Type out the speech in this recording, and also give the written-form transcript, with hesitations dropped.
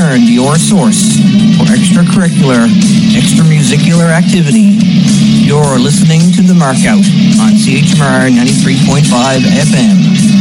return to your source for extracurricular, extramusicular activity. You're listening to The Markout on CHMR 93.5 FM.